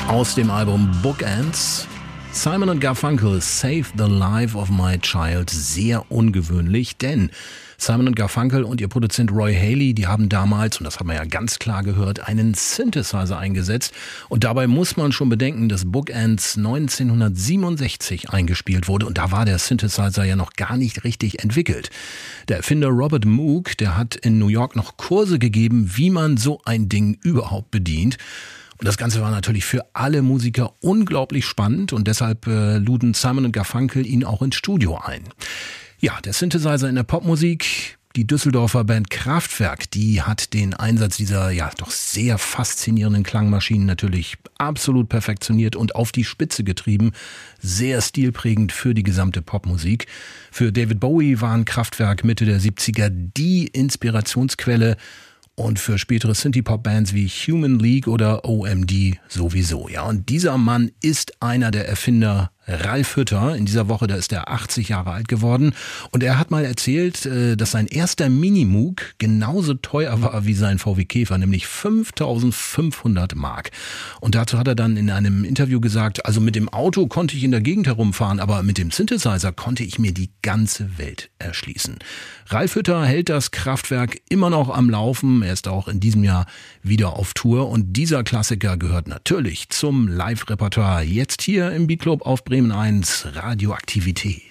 Aus dem Album Bookends. Simon & Garfunkel, Save the Life of My Child. Sehr ungewöhnlich, denn Simon & Garfunkel und ihr Produzent Roy Haley, die haben damals, und das haben wir ja ganz klar gehört, einen Synthesizer eingesetzt. Und dabei muss man schon bedenken, dass Bookends 1967 eingespielt wurde und da war der Synthesizer ja noch gar nicht richtig entwickelt. Der Erfinder Robert Moog, der hat in New York noch Kurse gegeben, wie man so ein Ding überhaupt bedient. Und das Ganze war natürlich für alle Musiker unglaublich spannend und deshalb luden Simon & Garfunkel ihn auch ins Studio ein. Ja, der Synthesizer in der Popmusik, die Düsseldorfer Band Kraftwerk, die hat den Einsatz dieser ja doch sehr faszinierenden Klangmaschinen natürlich absolut perfektioniert und auf die Spitze getrieben. Sehr stilprägend für die gesamte Popmusik. Für David Bowie waren Kraftwerk Mitte der 70er die Inspirationsquelle. Und für spätere Synthie-Pop-Bands wie Human League oder OMD sowieso. Ja, und dieser Mann ist einer der Erfinder, Ralf Hütter. In dieser Woche, da ist er 80 Jahre alt geworden. Und er hat mal erzählt, dass sein erster Minimoog genauso teuer war wie sein VW Käfer, nämlich 5.500 Mark. Und dazu hat er dann in einem Interview gesagt, also mit dem Auto konnte ich in der Gegend herumfahren, aber mit dem Synthesizer konnte ich mir die ganze Welt erschließen. Ralf Hütter hält das Kraftwerk immer noch am Laufen. Er ist auch in diesem Jahr wieder auf Tour. Und dieser Klassiker gehört natürlich zum Live-Repertoire. Jetzt hier im Beat Club auf Bremen 1, Radioaktivität.